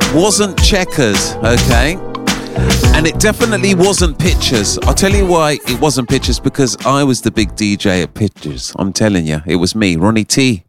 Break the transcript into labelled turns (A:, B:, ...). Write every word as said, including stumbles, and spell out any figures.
A: wasn't Checkers, okay? And it definitely wasn't Pictures. I'll tell you why it wasn't Pictures, because I was the big D J at Pictures. I'm telling you, it was me, Ronnie T.